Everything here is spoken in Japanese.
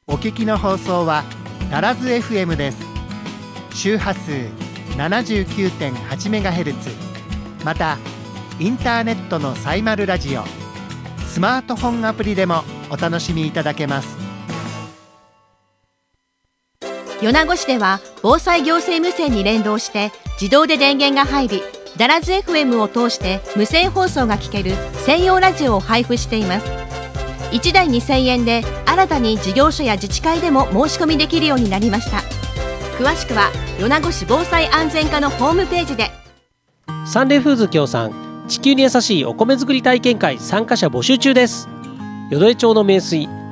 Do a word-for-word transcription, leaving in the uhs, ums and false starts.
お聞きの放送はダラズ エフエム です。周波数 ななじゅうきゅうてんはちメガヘルツ、またインターネットのサイマルラジオ、スマートフォンアプリでもお楽しみいただけます。 米子市では防災行政無線に連動して自動で電源が入り、ダラズ エフエム を通して無線放送が聞ける専用ラジオを配布しています。いちだいにせんえんで新たに事業所や自治会でも申し込みできるようになりました。詳しくは米子市防災安全課のホームページで。 サンレフーズ協賛地球に優しいお米作り体験会参加者募集中です。淀江町の名水